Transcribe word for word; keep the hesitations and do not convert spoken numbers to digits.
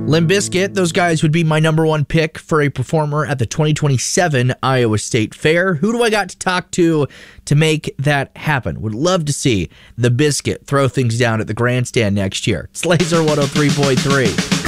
Limp Bizkit, those guys would be my number one pick for a performer at the twenty twenty-seven Iowa State Fair. Who do I got to talk to to make that happen? Would love to see the Bizkit throw things down at the grandstand next year. It's Laser one oh three point three.